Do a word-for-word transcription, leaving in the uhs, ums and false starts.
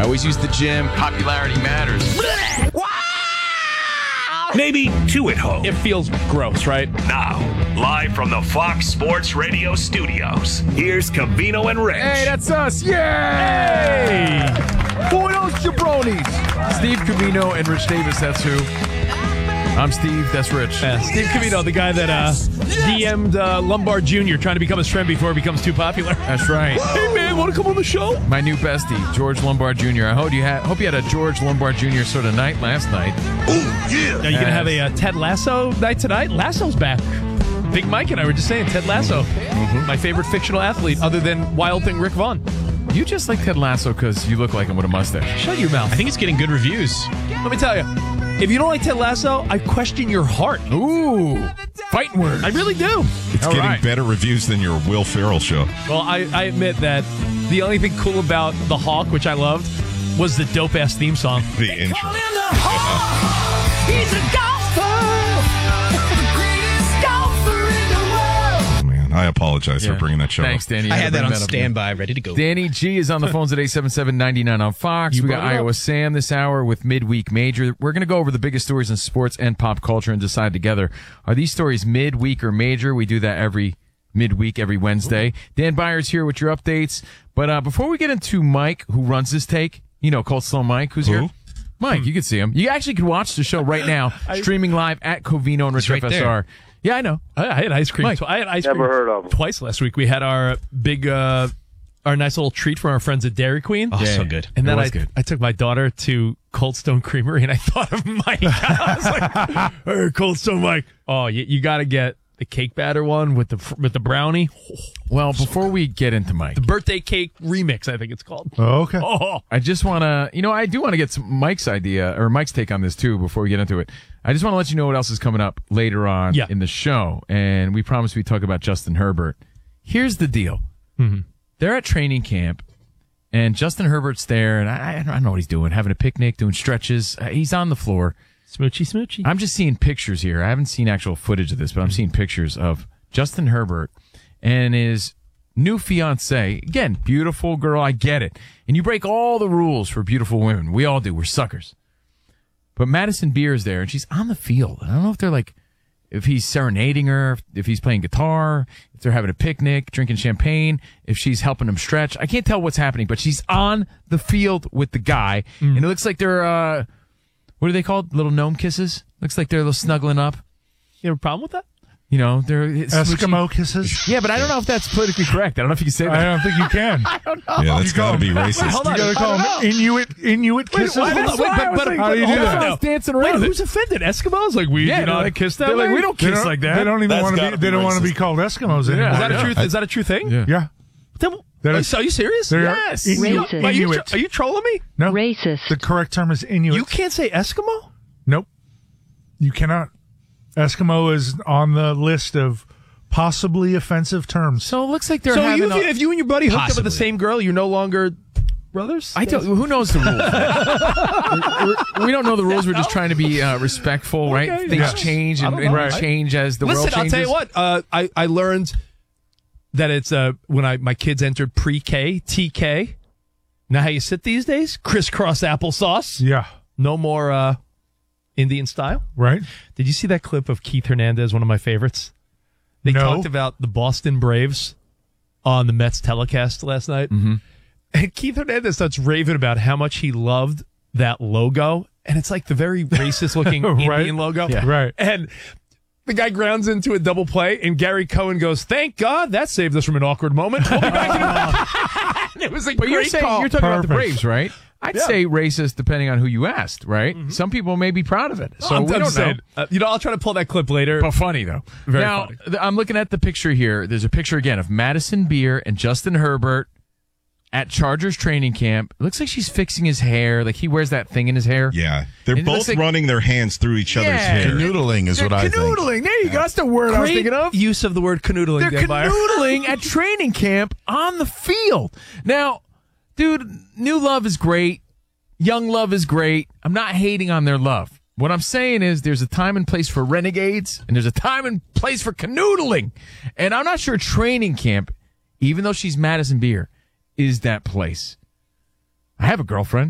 I always use the gym. Popularity matters. Maybe two at home. It feels gross, right? Now, live from the Fox Sports Radio studios, here's Covino and Rich. Hey, that's us. Yay! Boy, those jabronis. Steve Covino and Rich Davis, that's who. I'm Steve, that's Rich. Yeah, Steve Covino, the guy that uh, D M'd uh, Lombard Junior trying to become his friend before he becomes too popular. That's right. Hey, man, want to come on the show? My new bestie, George Lombard Junior I hope you had, hope you had a George Lombard Junior sort of night last night. Oh, yeah. Are you going to have a uh, Ted Lasso night tonight? Lasso's back. Big Mike and I were just saying, Ted Lasso, mm-hmm. my favorite fictional athlete other than Wild Thing Rick Vaughn. You just like Ted Lasso because you look like him with a mustache. Shut your mouth. I think it's getting good reviews. Let me tell you, if you don't like Ted Lasso, I question your heart. Ooh, fighting words. I really do. It's All getting right. better reviews than your Will Ferrell show. Well, I, I admit that the only thing cool about The Hawk, which I loved, was the dope-ass theme song. The intro. He's a golfer, the greatest golfer in the world. Oh, man, I apologize Yeah. for bringing that show Thanks, up. Danny. You I had had to that bring on up. standby, ready to go. Danny G is on the phones at eight seven seven, nine nine on Fox. You We got brought it Iowa up. Sam this hour with Midweek Major. We're going to go over the biggest stories in sports and pop culture and decide together, are these stories midweek or major? We do that every midweek, every Wednesday. Ooh. Dan Byers here with your updates. But uh, before we get into Mike, who runs this take, you know, Cold Slow Mike, who's Who? here. Mike, you can see him. You actually can watch the show right now, streaming live at Covino and Rich right F S R. there. Yeah, I know. I, I had ice cream. Mike. Tw- I had ice Never cream heard of 'em. twice last week. We had our big, uh, our nice little treat from our friends at Dairy Queen. Oh, Yeah. so good. And then It I, was good. I took my daughter to Cold Stone Creamery, and I thought of Mike. I was like, hey, Cold Stone Mike. Oh, you, you got to get the cake batter one with the fr- with the brownie. Well, before we get into Mike, The birthday cake remix, I think it's called. Oh, okay. Oh, I just want to, you know, I do want to get some Mike's idea or Mike's take on this too before we get into it. I just want to let you know what else is coming up later on Yeah. in the show. And we promised we'd talk about Justin Herbert. Here's the deal. Mm-hmm. They're at training camp and Justin Herbert's there and I, I don't know what he's doing, having a picnic, doing stretches. Uh, he's on the floor. smoochy, smoochy. I'm just seeing pictures here. I haven't seen actual footage of this, but I'm seeing pictures of Justin Herbert and his new fiance. Again, beautiful girl. I get it. And you break all the rules for beautiful women. We all do. We're suckers. But Madison Beer is there and she's on the field. I don't know if they're like, if he's serenading her, if he's playing guitar, if they're having a picnic, drinking champagne, if she's helping him stretch. I can't tell what's happening, but she's on the field with the guy. And it looks like they're, uh, what are they called? Little gnome kisses? Looks like they're a little snuggling up. You have a problem with that? You know, they're it's Eskimo smoochy. kisses? Yeah, but I don't know if that's politically correct. I don't know if you can say that. I don't think you can. Yeah, that's got to be racist. Hold You on. gotta call them Inuit Inuit kisses. wait, hold on, wait, but- but- How do you do hold on that? now. I was dancing Wait, around. who's offended? Eskimos? Like, we Yeah, do they're not like- kiss that they're like, way? we don't They kiss don't- like that. They don't even That's want to gotta be. They be don't want to be racist. called Eskimos anymore. Is that I a know. truth? Is that a true thing? Yeah. Yeah. Then, That are, is- you, are you serious? They're Yes. Inuit. Racist. Are you, Inuit. tro- are you trolling me? No. Racist. The correct term is Inuit. You can't say Eskimo? Nope. You cannot. Eskimo is on the list of possibly offensive terms. So it looks like they're So having you, a- if, you, if you and your buddy hooked up with the Possibly. same girl, you're no longer brothers? I don't. Who knows the rules? We're- we don't know the rules. We're just trying to be uh, respectful, right? Okay. Things Yeah. change I and, don't and know. we Right. change as the Listen, world I'll changes. tell you what. Uh, I, I learned that it's uh, when I my kids entered pre-K, T K. Now how you sit these days? Crisscross applesauce. Yeah. No more uh, Indian style. Right? Did you see that clip of Keith Hernandez, one of my favorites? They No. talked about the Boston Braves on the Mets telecast last night. Mm-hmm. And Keith Hernandez starts raving about how much he loved that logo. And it's like the very racist looking Right. Indian logo. Yeah. Right. And the guy grounds into a double play, and Gary Cohen goes, "Thank God that saved us from an awkward moment." We'll be back in- It was a But you're great saying call. you're talking about the Perfect. Braves, right? I'd Yeah. say racist depending on who you asked, right? Some people may be proud of it, so I'm, we I'm don't just know. saying, uh, you know, I'll try to pull that clip later. But funny though. Very now funny. th- I'm looking at the picture here. There's a picture again of Madison Beer and Justin Herbert at Chargers training camp. It looks like she's fixing his hair. Like he wears that thing in his hair. Yeah. They're And it both looks like- running their hands through each other's Yeah. hair. Canoodling is what I think. Canoodling. There you go. That's the word I was Great thinking of. use of the word canoodling. They're Dan Byer. canoodling at training camp on the field. Now, dude, new love is great. Young love is great. I'm not hating on their love. What I'm saying is there's a time and place for renegades, and there's a time and place for canoodling. And I'm not sure training camp, even though she's Madison Beer, is that place. I have a girlfriend.